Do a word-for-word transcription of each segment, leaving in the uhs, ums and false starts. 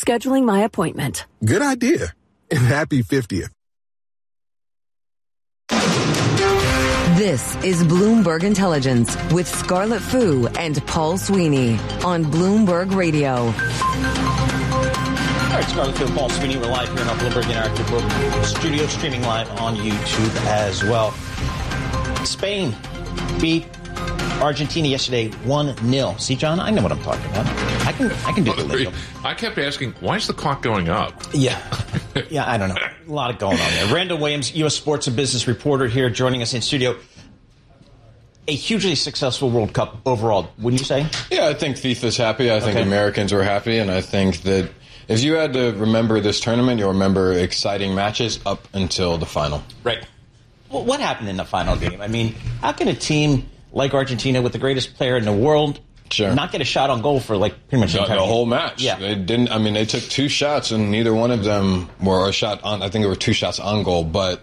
scheduling my appointment. Good idea. And happy fiftieth. This is Bloomberg Intelligence with Scarlett Fu and Paul Sweeney on Bloomberg Radio. All right, Scarlett Fu and Paul Sweeney. We're live here in our Bloomberg Interactive studio, streaming live on YouTube as well. Spain beat Argentina yesterday one nil. See, John, I know what I'm talking about. I can I can do the lingo. I kept asking, why is the clock going up? Yeah. Yeah, I don't know. A lot going on there. Randall Williams, U S sports and business reporter here, joining us in studio. A hugely successful World Cup overall, wouldn't you say? Yeah, I think FIFA's happy. I think okay. Americans were happy. And I think that if you had to remember this tournament, you'll remember exciting matches up until the final. Right. Well, what happened in the final game? I mean, how can a team like Argentina, with the greatest player in the world, sure. not get a shot on goal for like pretty much the, the whole match? Yeah. They didn't. I mean, they took two shots, and neither one of them were a shot on. I think there were two shots on goal, but.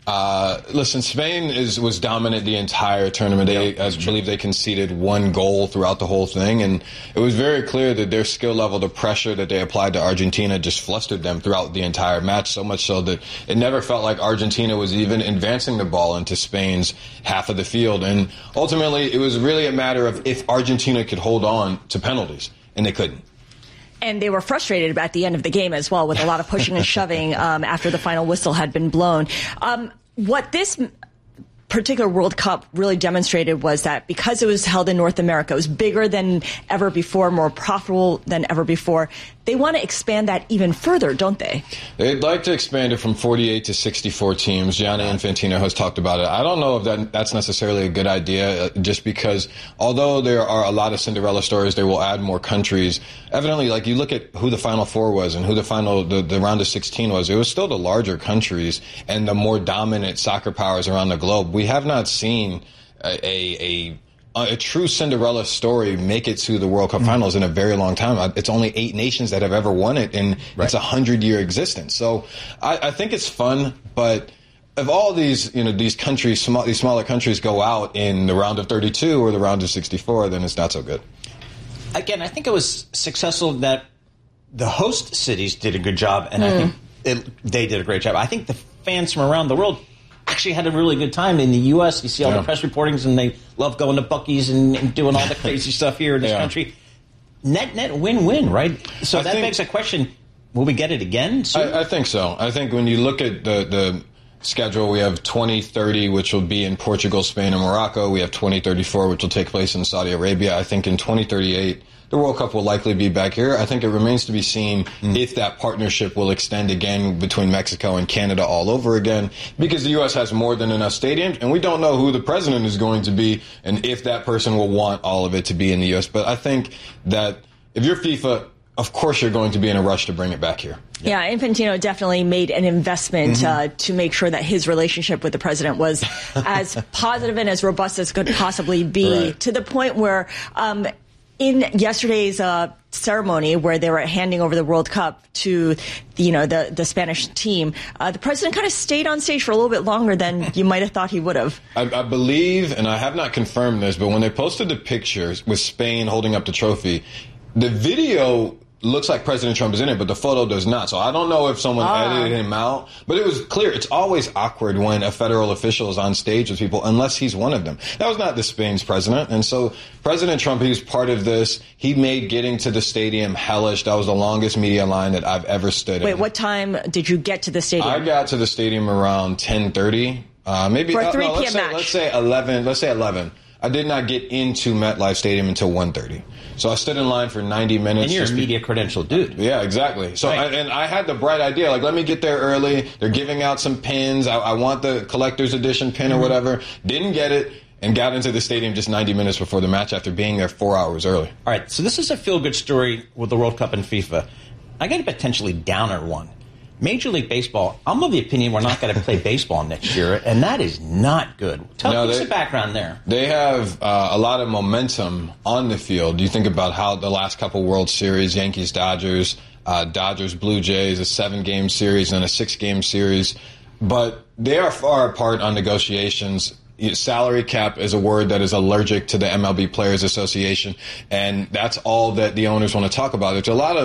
Uh, listen, Spain is was dominant the entire tournament. They, I believe they conceded one goal throughout the whole thing, and it was very clear that their skill level, the pressure that they applied to Argentina, just flustered them throughout the entire match, so much so that it never felt like Argentina was even advancing the ball into Spain's half of the field. And ultimately, it was really a matter of if Argentina could hold on to penalties, and they couldn't. And they were frustrated at the end of the game as well, with a lot of pushing and shoving um, after the final whistle had been blown. Um, what this particular World Cup really demonstrated was that because it was held in North America, it was bigger than ever before, more profitable than ever before. They want to expand that even further, don't they? They'd like to expand it from forty-eight to sixty-four teams. Gianni Infantino has talked about it. I don't know if that, that's necessarily a good idea, uh, just because although there are a lot of Cinderella stories, they will add more countries. Evidently, like you look at who the Final Four was and who the final, the, the round of sixteen was, it was still the larger countries and the more dominant soccer powers around the globe. We have not seen a, a, a a true Cinderella story make it to the World Cup finals in a very long time. It's only eight nations that have ever won it, and right. it's a hundred-year existence. So I, I think it's fun, but if all these, you know, these countries, small, these smaller countries go out in the round of thirty-two or the round of sixty-four, then it's not so good. Again, I think it was successful that the host cities did a good job, and mm. I think it, they did a great job. I think the fans from around the world actually had a really good time in the U S. You see all yeah. the press reportings, and they love going to Buc-ee's and, and doing all the crazy stuff here in this yeah. country. Net, net, win-win, right? So I that think, begs a question, will we get it again soon? I, I think so. I think when you look at the, the schedule, we have twenty thirty, which will be in Portugal, Spain, and Morocco. We have twenty thirty-four, which will take place in Saudi Arabia. I think in twenty thirty-eight, the World Cup will likely be back here. I think it remains to be seen mm. if that partnership will extend again between Mexico and Canada all over again, because the U S has more than enough stadiums, and we don't know who the president is going to be and if that person will want all of it to be in the U S. But I think that if you're FIFA, of course you're going to be in a rush to bring it back here. Yeah, yeah Infantino definitely made an investment mm-hmm. uh, to make sure that his relationship with the president was as positive and as robust as could possibly be, right. to the point where um, in yesterday's uh, ceremony where they were handing over the World Cup to, you know, the, the Spanish team, uh, the president kind of stayed on stage for a little bit longer than you might have thought he would have. I, I believe, and I have not confirmed this, but when they posted the pictures with Spain holding up the trophy, the video looks like President Trump is in it, but the photo does not. So I don't know if someone ah. edited him out, but it was clear. It's always awkward when a federal official is on stage with people, unless he's one of them. That was not the Spain's president. And so President Trump, he was part of this. He made getting to the stadium hellish. That was the longest media line that I've ever stood Wait, in. what time did you get to the stadium? I got to the stadium around ten thirty. Uh, maybe For a three uh, no, p.m. let's say, match. let's say eleven. Let's say eleven. I did not get into MetLife Stadium until one thirty. So I stood in line for ninety minutes. And you're a media credential dude. Yeah, exactly. So right. I, and I had the bright idea, like, let me get there early. They're giving out some pins. I, I want the collector's edition pin mm-hmm. or whatever. Didn't get it and got into the stadium just ninety minutes before the match after being there four hours early. All right, so this is a feel-good story with the World Cup and FIFA. I got a potentially downer one. Major League Baseball, I'm of the opinion we're not going to play baseball next year, and that is not good. Tell no, me they, the background there. They have uh, a lot of momentum on the field. You think about how the last couple World Series, Yankees, Dodgers, uh, Dodgers, Blue Jays, a seven-game series and a six-game series. But they are far apart on negotiations. Salary cap is a word that is allergic to the M L B Players Association, and that's all that the owners want to talk about. There's a lot of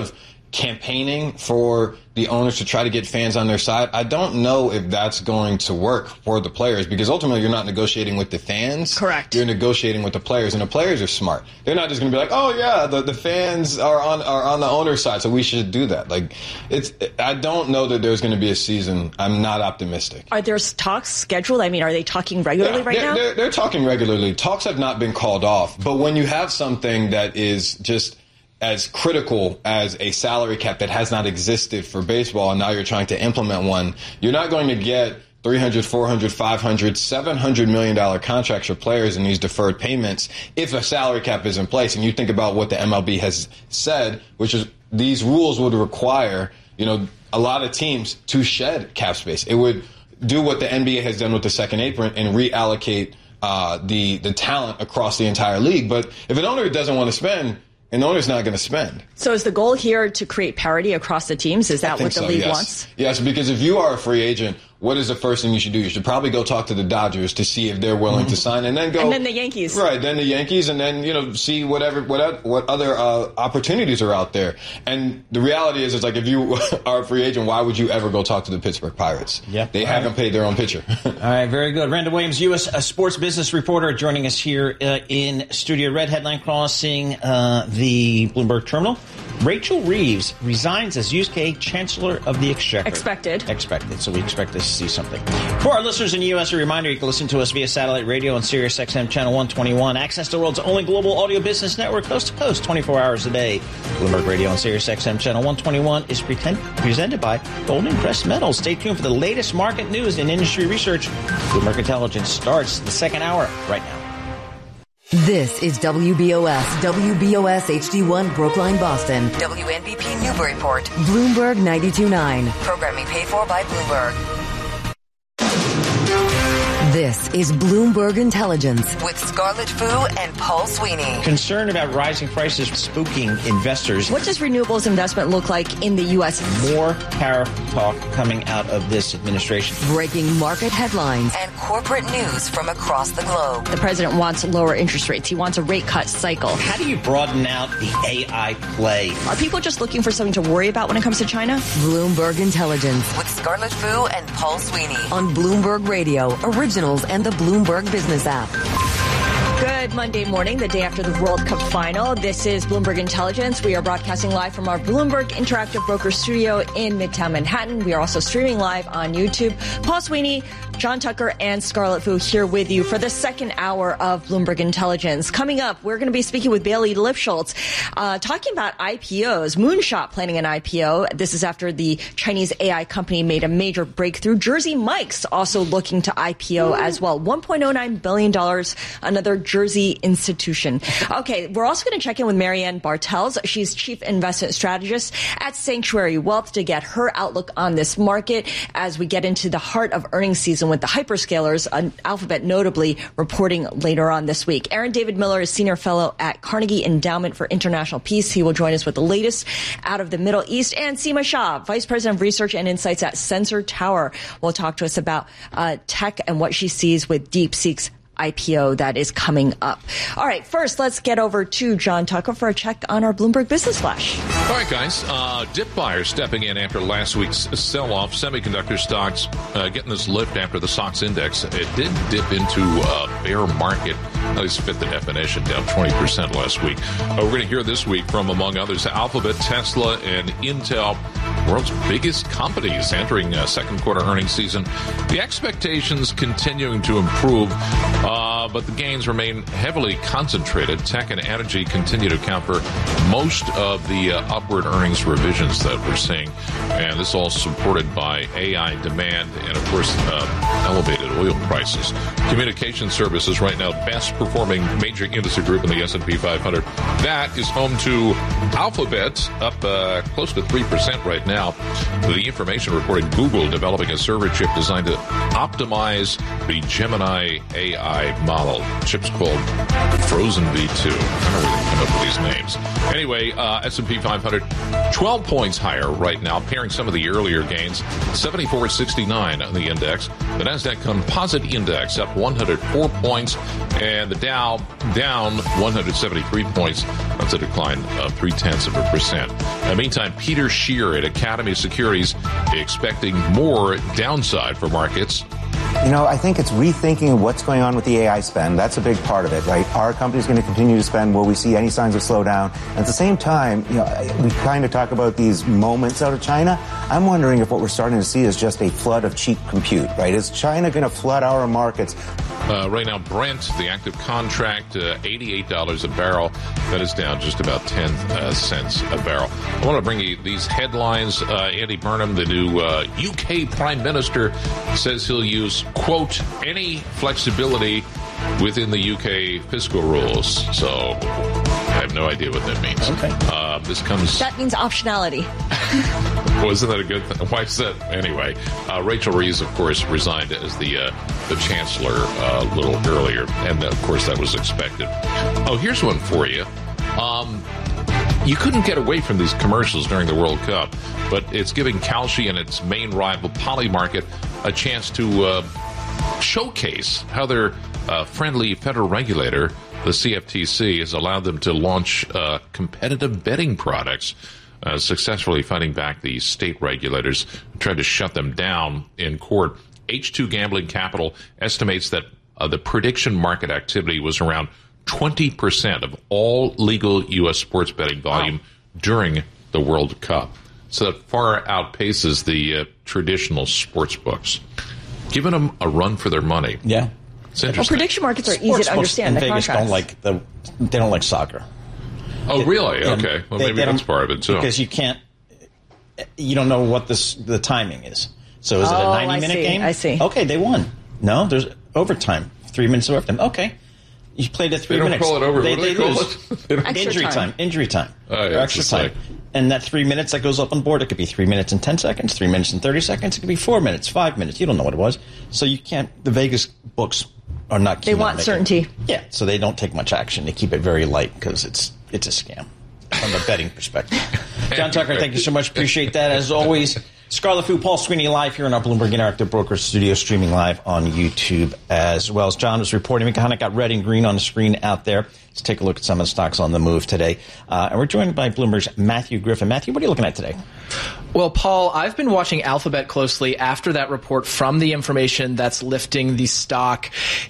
campaigning for the owners to try to get fans on their side, I don't know if that's going to work for the players, because ultimately you're not negotiating with the fans. Correct. You're negotiating with the players, and the players are smart. They're not just going to be like, oh yeah, the, the fans are on are on the owner's side, so we should do that. Like, it's. I don't know that there's going to be a season. I'm not optimistic. Are there talks scheduled? I mean, are they talking regularly yeah, right they're, now? They're, they're talking regularly. Talks have not been called off, but when you have something that is just as critical as a salary cap that has not existed for baseball, and now you're trying to implement one, you're not going to get three hundred, four hundred, five hundred, seven hundred million dollars contracts for players in these deferred payments if a salary cap is in place. And you think about what the M L B has said, which is these rules would require, you know, a lot of teams to shed cap space. It would do what the N B A has done with the second apron and reallocate uh, the the talent across the entire league. But if an owner doesn't want to spend, an owner's not going to spend. So is the goal here to create parity across the teams? Is that what the so, league yes. wants? Yes, because if you are a free agent, what is the first thing you should do? You should probably go talk to the Dodgers to see if they're willing mm-hmm. to sign, and then go. And then the Yankees. Right, then the Yankees, and then, you know, see whatever, what, what other uh, opportunities are out there. And the reality is, it's like, if you are a free agent, why would you ever go talk to the Pittsburgh Pirates? Yep. They All haven't right. paid their own pitcher. All right, very good. Randall Williams, U S a sports business reporter, joining us here uh, in studio. Red headline crossing uh, the Bloomberg terminal. Rachel Reeves resigns as U K Chancellor of the Exchequer. Expected. Expected. So we expect to see something. For our listeners in the U S, a reminder, you can listen to us via satellite radio on Sirius X M Channel one twenty-one. Access the world's only global audio business network, coast to coast, twenty-four hours a day. Bloomberg Radio on Sirius X M Channel one twenty-one is pretend, presented by Golden Crest Metals. Stay tuned for the latest market news and industry research. Bloomberg Intelligence starts the second hour right now. This is W B O S, W B O S H D one Brookline, Boston. W N B P Newburyport. Bloomberg ninety-two point nine. Programming paid for by Bloomberg. This is Bloomberg Intelligence with Scarlett Fu and Paul Sweeney. Concern about rising prices spooking investors. What does renewables investment look like in the U S? More tariff talk coming out of this administration. Breaking market headlines and corporate news from across the globe. The president wants lower interest rates. He wants a rate cut cycle. How do you broaden out the A I play? Are people just looking for something to worry about when it comes to China? Bloomberg Intelligence with Scarlett Fu and Paul Sweeney on Bloomberg Radio, Originals, and the Bloomberg Business app. Good Monday morning, the day after the World Cup final. This is Bloomberg Intelligence. We are broadcasting live from our Bloomberg Interactive Broker Studio in Midtown Manhattan. We are also streaming live on YouTube. Paul Sweeney, John Tucker, and Scarlett Fu here with you for the second hour of Bloomberg Intelligence. Coming up, we're going to be speaking with Bailey Lipschultz, uh, talking about I P Os. Moonshot planning an I P O. This is after the Chinese A I company made a major breakthrough. Jersey Mike's also looking to I P O as well. one point oh nine billion dollars, another Jersey institution. Okay, we're also going to check in with Marianne Bartels. She's Chief Investment Strategist at Sanctuary Wealth to get her outlook on this market as we get into the heart of earnings season with the hyperscalers, uh, Alphabet notably, reporting later on this week. Aaron David Miller is Senior Fellow at Carnegie Endowment for International Peace. He will join us with the latest out of the Middle East. And Seema Shah, Vice President of Research and Insights at Sensor Tower, will talk to us about uh, tech and what she sees with DeepSeek's I P O that is coming up. All right, first, let's get over to John Tucker for a check on our Bloomberg Business Flash. All right, guys. Uh, dip buyers stepping in after last week's sell-off. Semiconductor stocks uh, getting this lift after the S O X index. It did dip into a bear market. At least fit the definition, down twenty percent last week. Uh, we're going to hear this week from, among others, Alphabet, Tesla, and Intel, world's biggest companies entering uh, second quarter earnings season. The expectations continuing to improve. Uh, but the gains remain heavily concentrated. Tech and energy continue to account for most of the uh, upward earnings revisions that we're seeing. And this all supported by A I demand and, of course, uh, elevated oil prices. Communication services right now best performing major industry group in the S and P five hundred. That is home to Alphabet, up uh, close to three percent right now. The information reporting Google developing a server chip designed to optimize the Gemini A I model. Chip's called Frozen V two. I don't know where they come up with these names. Anyway, uh, S and P five hundred, twelve points higher right now, pairing some of the earlier gains. seventy-four sixty-nine on the index. The NASDAQ Composite Index up one hundred four points, and the Dow down one hundred seventy-three points. That's a decline of three tenths tenths of a percent. In the meantime, Peter Scheer at Academy Securities expecting more downside for markets. You know, I think it's rethinking what's going on with the A I spend. That's a big part of it, right? Are companies going to continue to spend? Will we see any signs of slowdown? At the same time, you know, we kind of talk about these moments out of China. I'm wondering if what we're starting to see is just a flood of cheap compute, right? Is China going to flood our markets? Uh, right now, Brent, the active contract, uh, eighty-eight dollars a barrel. That is down just about ten uh, cents a barrel. I want to bring you these headlines. Uh, Andy Burnham, the new uh, U K Prime Minister, says he'll use, quote, any flexibility within the U K fiscal rules. So I have no idea what that means. Okay. Uh, this comes... That means optionality. Well, isn't that a good thing? Why is that? Anyway, uh, Rachel Reeves, of course, resigned as the uh, the chancellor uh, a little earlier, and of course that was expected. Oh, here's one for you. Um, you couldn't get away from these commercials during the World Cup, but it's giving Kalshi and its main rival Polymarket a chance to uh, showcase how their uh, friendly federal regulator, the C F T C, has allowed them to launch uh, competitive betting products, uh, successfully fighting back the state regulators who tried to shut them down in court. H two Gambling Capital estimates that uh, the prediction market activity was around twenty percent of all legal U S sports betting volume wow. during the World Cup. So that far outpaces the uh, traditional sports books, giving them a run for their money. Yeah. It's interesting. Well, prediction markets are Sports easy to understand. In the Vegas contracts. don't like the they don't like soccer. Oh, really? Yeah, okay. Well, they, maybe they that's part of it too. Because you can't, you don't know what this the timing is. So is oh, it a ninety I minute see, game? I see. Okay, they won. No, there's overtime. Three minutes of overtime. Okay. You played it three they don't minutes. call it over. They, what do they they call lose. it? Extra Injury time. time. Injury time. Oh, yeah, or extra time. like... And that three minutes that goes up on board, it could be three minutes and ten seconds, three minutes and thirty seconds. It could be four minutes, five minutes. You don't know what it was. So you can't. The Vegas books are not. They want certainty. Yeah. So they don't take much action. They keep it very light because it's it's a scam from a betting perspective. John Tucker, thank you so much. Appreciate that as always. Scarlet Fu, Paul Sweeney live here in our Bloomberg Interactive Brokers studio, streaming live on YouTube as well. As John was reporting, we kind of got red and green on the screen out there. Let's take a look at some of the stocks on the move today. Uh, and we're joined by Bloomberg's Matthew Griffin. Matthew, what are you looking at today? Well, Paul, I've been watching Alphabet closely after that report from the information that's lifting the stock.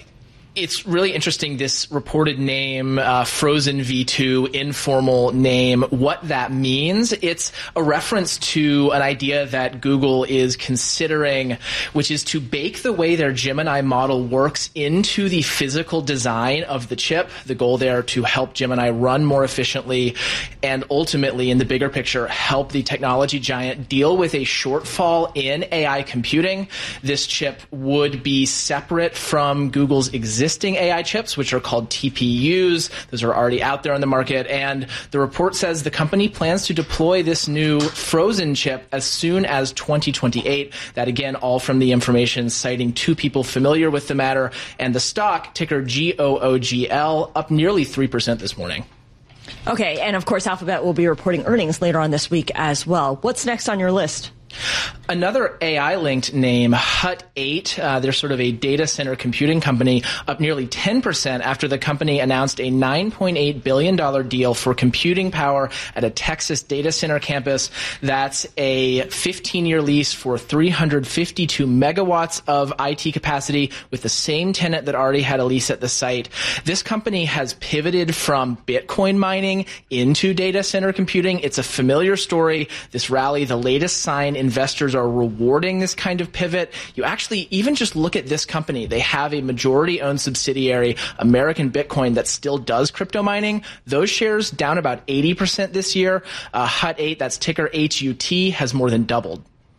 It's really interesting, this reported name, uh, Frozen V two, informal name, what that means. It's a reference to an idea that Google is considering, which is to bake the way their Gemini model works into the physical design of the chip. The goal there to help Gemini run more efficiently and ultimately, in the bigger picture, help the technology giant deal with a shortfall in A I computing. This chip would be separate from Google's existing Existing A I chips, which are called T P Us. Those are already out there on the market. And the report says the company plans to deploy this new Frozen chip as soon as twenty twenty-eight. That, again, all from the information citing two people familiar with the matter. And the stock, ticker G O O G L, up nearly three percent this morning. Okay. And, of course, Alphabet will be reporting earnings later on this week as well. What's next on your list? Another A I-linked name, Hut eight, uh, they're sort of a data center computing company, up nearly ten percent after the company announced a nine point eight billion dollars deal for computing power at a Texas data center campus. That's a fifteen-year lease for three hundred fifty-two megawatts of I T capacity with the same tenant that already had a lease at the site. This company has pivoted from Bitcoin mining into data center computing. It's a familiar story. This rally, the latest sign investors are rewarding this kind of pivot. You actually even just look at this company. They have a majority-owned subsidiary, American Bitcoin, that still does crypto mining. Those shares down about eighty percent this year. Uh, Hut eight, that's ticker H U T, has more than doubled.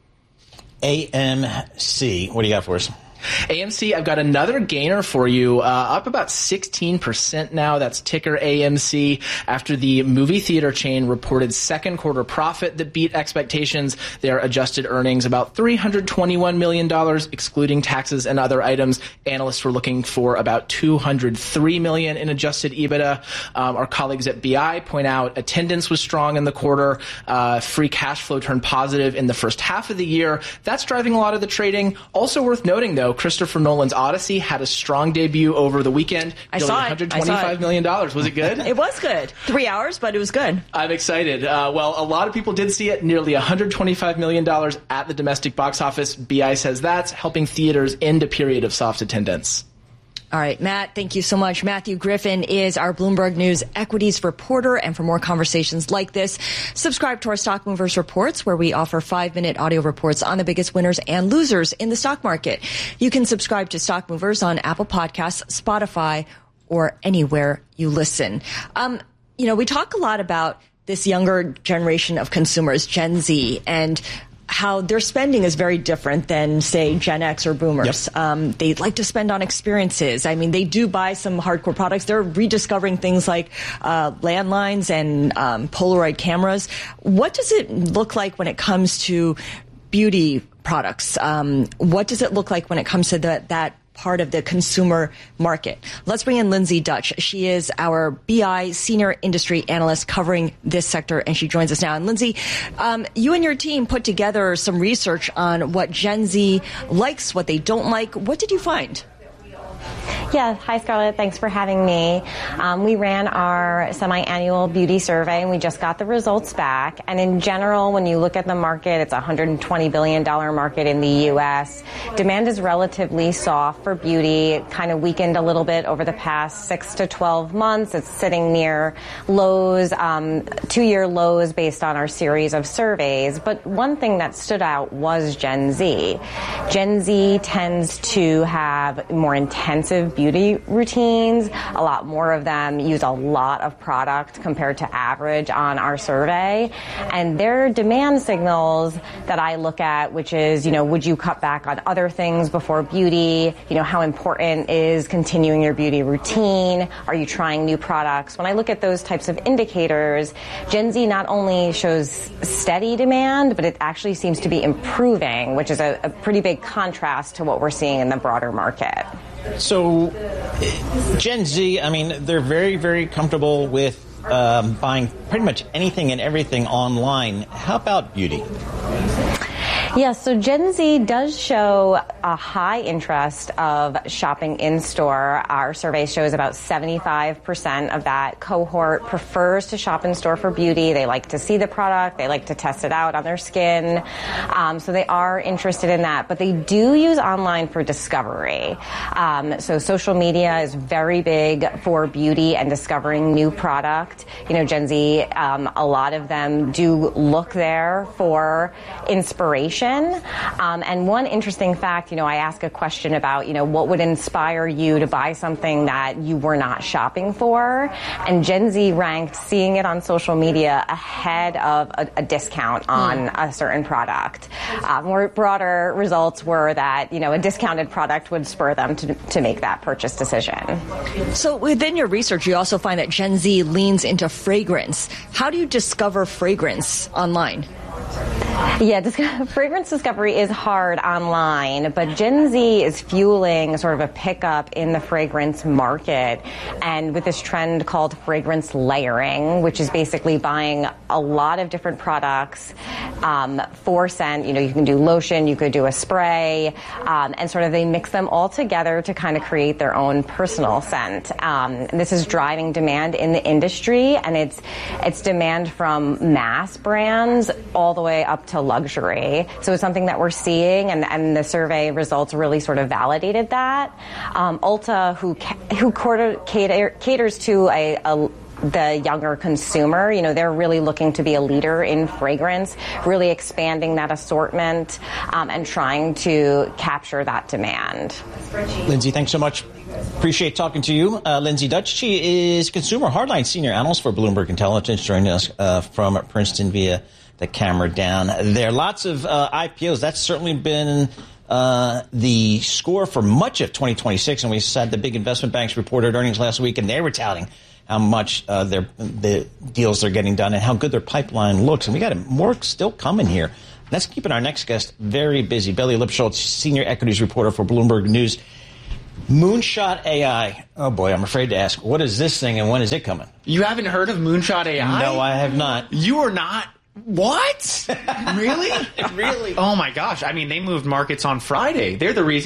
A M C, what do you got for us? A M C, I've got another gainer for you, uh, up about sixteen percent now. That's ticker A M C after the movie theater chain reported second quarter profit that beat expectations. Their adjusted earnings about three hundred twenty-one million dollars, excluding taxes and other items. Analysts were looking for about two hundred three million dollars in adjusted EBITDA. Um, our colleagues at B I point out attendance was strong in the quarter. Uh, free cash flow turned positive in the first half of the year. That's driving a lot of the trading. Also worth noting, though, Christopher Nolan's Odyssey had a strong debut over the weekend. I saw it. one hundred twenty-five million dollars. Was it good? It was good. Three hours, but it was good. I'm excited. Uh, well, a lot of people did see it. Nearly one hundred twenty-five million dollars at the domestic box office. B I says that's helping theaters end a period of soft attendance. All right, Matt, thank you so much. Matthew Griffin is our Bloomberg News equities reporter. And for more conversations like this, subscribe to our Stock Movers Reports, where we offer five-minute audio reports on the biggest winners and losers in the stock market. You can subscribe to Stock Movers on Apple Podcasts, Spotify, or anywhere you listen. Um, you know, we talk a lot about this younger generation of consumers, Gen Z, and how their spending is very different than, say, Gen X or boomers. Yep. Um, they like to spend on experiences. I mean, they do buy some hardcore products. They're rediscovering things like uh, landlines and um, Polaroid cameras. What does it look like when it comes to beauty products? Um, what does it look like when it comes to the, that part of the consumer market? Let's bring in Lindsay Dutch. She is our B I senior industry analyst covering this sector, and she joins us now. And Lindsay, um, you and your team put together some research on what Gen Z likes, what they don't like. What did you find? Yeah, hi Scarlett, thanks for having me. Um, we ran our semi-annual beauty survey and we just got the results back. And in general, when you look at the market, it's a one hundred twenty billion dollars market in the U S. Demand is relatively soft for beauty. It kind of weakened a little bit over the past six to twelve months. It's sitting near lows, um, two-year lows based on our series of surveys. But one thing that stood out was Gen Z. Gen Z tends to have more intensive beauty routines. A lot more of them use a lot of product compared to average on our survey. And their demand signals that I look at, which is, you know, would you cut back on other things before beauty? You know, how important is continuing your beauty routine? Are you trying new products? When I look at those types of indicators, Gen Z not only shows steady demand, but it actually seems to be improving, which is a, a pretty big contrast to what we're seeing in the broader market. So, Gen Z, I mean, they're very, very comfortable with um, buying pretty much anything and everything online. How about beauty? Yeah, so Gen Z does show a high interest of shopping in-store. Our survey shows about seventy-five percent of that cohort prefers to shop in-store for beauty. They like to see the product. They like to test it out on their skin. Um, so they are interested in that. But they do use online for discovery. Um, so social media is very big for beauty and discovering new product. You know, Gen Z, um, a lot of them do look there for inspiration. Um, and one interesting fact, you know, I ask a question about, you know, what would inspire you to buy something that you were not shopping for? And Gen Z ranked seeing it on social media ahead of a, a discount on mm. a certain product. Uh, more broader results were that, you know, a discounted product would spur them to, to make that purchase decision. So within your research, you also find that Gen Z leans into fragrance. How do you discover fragrance online? Yeah, dis- fragrance discovery is hard online, but Gen Z is fueling sort of a pickup in the fragrance market, and with this trend called fragrance layering, which is basically buying a lot of different products um, for scent. You know, you can do lotion, you could do a spray, um, and sort of they mix them all together to kind of create their own personal scent. Um, and this is driving demand in the industry, and it's it's demand from mass brands all the way up to luxury. So it's something that we're seeing, and, and the survey results really sort of validated that. Um, Ulta, who who quarter, cater, caters to a, a the younger consumer, you know, they're really looking to be a leader in fragrance, really expanding that assortment um, and trying to capture that demand. Lindsay, thanks so much. Appreciate talking to you. Uh, Lindsay Dutch, she is consumer hardline senior analyst for Bloomberg Intelligence, joining us uh, from Princeton via the camera down there. Lots of uh, I P Os. That's certainly been uh, the score for much of twenty twenty-six. And we said the big investment banks reported earnings last week, and they were touting how much uh, their the deals they're getting done and how good their pipeline looks. And we got more still coming here. That's keeping our next guest very busy. Billy Lipschultz, senior equities reporter for Bloomberg News. Moonshot A I. Oh, boy, I'm afraid to ask, what is this thing and when is it coming? You haven't heard of Moonshot A I? No, I have not. You are not. What? Really? Really? Oh, my gosh. I mean, they moved markets on Friday. They're the reason that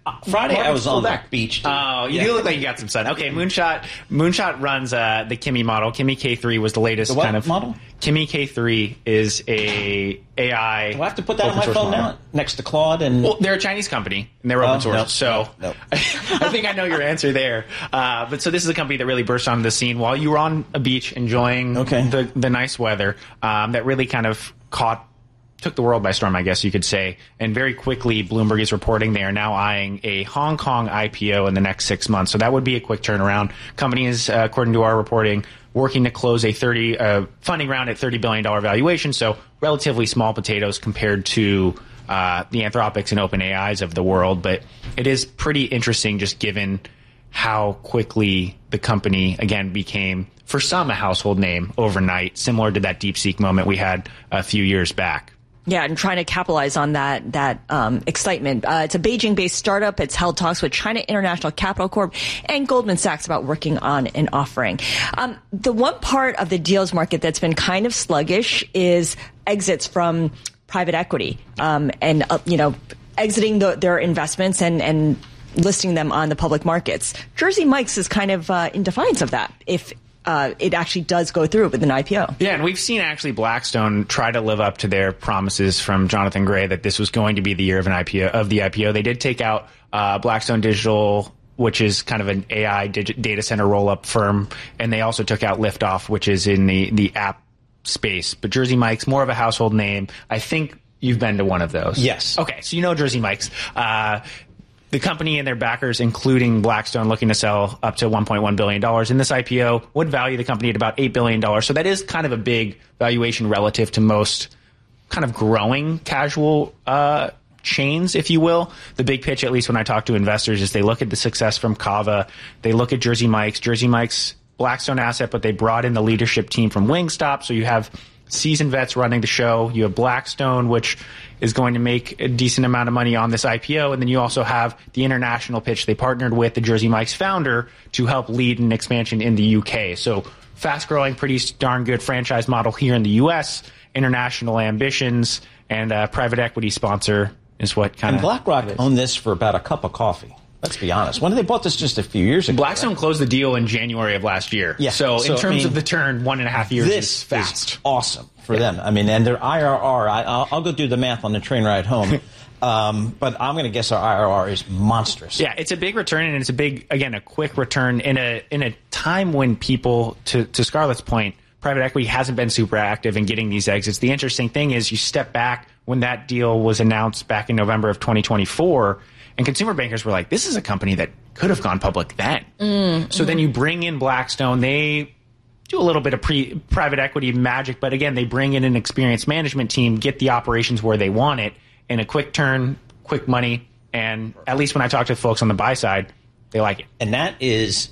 Friday I was on the back. beach. Dude. Oh, you Yeah. do look like you got some sun. Okay, Moonshot. Moonshot runs uh, the Kimi model. Kimi K three was the latest The what kind of model. Kimi K three is a A I. Do I have to put that on open my source phone model. now next to Claude? And Well, they're a Chinese company and they're open Oh, source. no, so no, no. I think I know your answer there. Uh, but so this is a company that really burst onto the scene while you were on a beach enjoying Okay. the the nice weather. Um, that really kind of caught. Took the world by storm, I guess you could say. And very quickly, Bloomberg is reporting they are now eyeing a Hong Kong I P O in the next six months. So that would be a quick turnaround. Company is, uh, according to our reporting, working to close a thirty uh, funding round at thirty billion dollars valuation. So relatively small potatoes compared to uh, the Anthropics and OpenAIs of the world. But it is pretty interesting just given how quickly the company, again, became, for some, a household name overnight, similar to that DeepSeek moment we had a few years back. Yeah, and trying to capitalize on that that um, excitement. Uh, it's a Beijing-based startup. It's held talks with China International Capital Corp and Goldman Sachs about working on an offering. Um, the one part of the deals market that's been kind of sluggish is exits from private equity, um, and uh, you know, exiting the, their investments and and listing them on the public markets. Jersey Mike's is kind of uh, in defiance of that. If Uh, it actually does go through with an I P O. Yeah, and we've seen actually Blackstone try to live up to their promises from Jonathan Gray that this was going to be the year of an I P O of the I P O. They did take out uh, Blackstone Digital, which is kind of an A I dig- data center roll-up firm, and they also took out Liftoff, which is in the the app space. But Jersey Mike's more of a household name. I think you've been to one of those. Yes. Okay, so you know Jersey Mike's. Uh, The company and their backers, including Blackstone, looking to sell up to one point one billion dollars in this I P O, would value the company at about eight billion dollars. So that is kind of a big valuation relative to most kind of growing casual uh, chains, if you will. The big pitch, at least when I talk to investors, is they look at the success from Kava. They look at Jersey Mike's. Jersey Mike's Blackstone asset, but they brought in the leadership team from Wingstop. So you have seasoned vets running the show. You have Blackstone, which is going to make a decent amount of money on this I P O. And then you also have the international pitch. They partnered with the Jersey Mike's founder to help lead an expansion in the U K. So fast growing, pretty darn good franchise model here in the U S, international ambitions, and a private equity sponsor is what kind and of... BlackRock owned this for about a cup of coffee. Let's be honest. When did they bought this just a few years ago? Blackstone right? closed the deal in January of last year. Yeah. So, So, in I terms mean, of the turn, one and a half years This is fast. is awesome for them. I mean, and their I R R, I, I'll, I'll go do the math on the train ride home, um, but I'm going to guess our I R R is monstrous. Yeah, it's a big return, and it's a big, again, a quick return in a in a time when people, to, to Scarlett's point, private equity hasn't been super active in getting these exits. The interesting thing is you step back when that deal was announced back in November of twenty twenty-four, and consumer bankers were like, this is a company that could have gone public then. Mm, so mm. then you bring in Blackstone. They do a little bit of pre, private equity magic, but again, they bring in an experienced management team, get the operations where they want it in a quick turn, quick money, and at least when I talk to folks on the buy side, they like it. And that is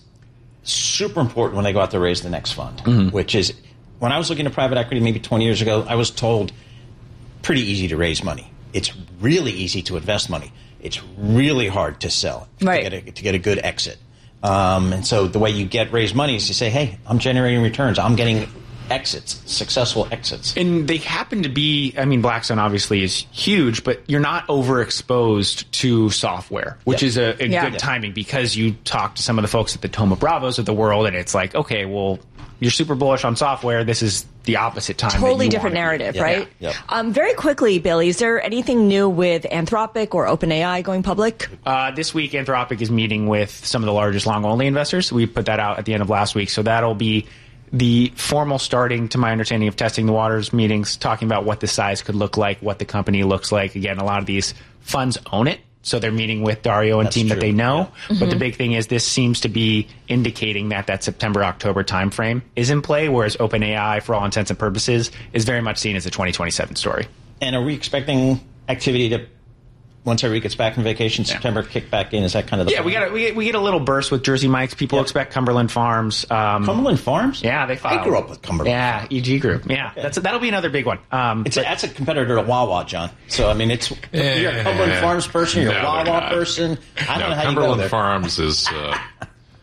super important when they go out to raise the next fund, Mm-hmm. which is, when I was looking at private equity maybe twenty years ago, I was told pretty easy to raise money. It's really easy to invest money. It's really hard to sell, right. to, get a, to get a good exit. Um, and so the way you get raise money is you say, hey, I'm generating returns. I'm getting exits, successful exits. And they happen to be, I mean, Blackstone obviously is huge, but you're not overexposed to software, which yeah. is a, a yeah. good timing because you talk to some of the folks at the Thoma Bravos of the world, and it's like, okay, well, you're super bullish on software. This is the opposite time. Totally different narrative, yeah. right? Yeah. Yep. Um, very quickly, Bailey, is there anything new with Anthropic or OpenAI going public? Uh, this week, Anthropic is meeting with some of the largest long-only investors. We put that out at the end of last week. So that'll be the formal starting, to my understanding, of testing the waters meetings, talking about what the size could look like, what the company looks like. Again, a lot of these funds own it. So they're meeting with Dario and That's team true. that they know. Yeah. But Mm-hmm. the big thing is this seems to be indicating that that September-October timeframe is in play, whereas OpenAI, for all intents and purposes, is very much seen as a twenty twenty-seven story. And are we expecting activity to, once everybody gets back from vacation, September, kick back in? Is that kind of the Yeah, plan? we got a, we get, we get a little burst with Jersey Mike's. People Yep. expect Cumberland Farms. Um, Cumberland Farms? Yeah, they filed. I grew up with Cumberland. Yeah, E G Group. Yeah, Okay. that's that'll be another big one. Um, It's a, that's a competitor to Wawa, John. So, I mean, it's you're a Cumberland Farms person, you're a No, Wawa they're not. person. I don't No, know how Cumberland you go there. Farms is uh,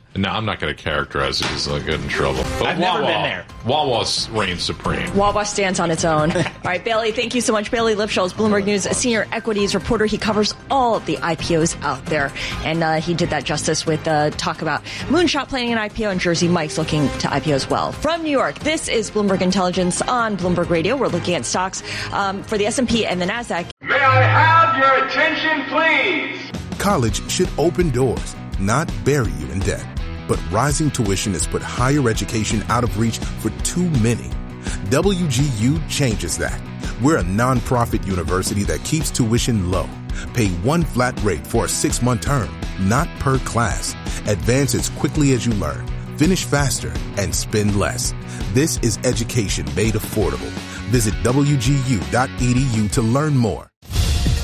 No, I'm not going to characterize it because I'll get in trouble. But I've Wawa, never been there. Wawa reigns supreme. Wawa stands on its own. All right, Bailey, thank you so much. Bailey Lipschultz, Bloomberg News, a senior equities reporter. He covers all of the I P Os out there. And uh, he did that justice with uh, talk about moonshot planning an I P O, and Jersey Mike's looking to I P O as well. From New York, this is Bloomberg Intelligence on Bloomberg Radio. We're looking at stocks um, for the S and P and the NASDAQ. May I have your attention, please? College should open doors, not bury you in debt. But rising tuition has put higher education out of reach for too many. W G U changes that. We're a nonprofit university that keeps tuition low. Pay one flat rate for a six-month term, not per class. Advance as quickly as you learn. Finish faster and spend less. This is education made affordable. Visit W G U dot E D U to learn more.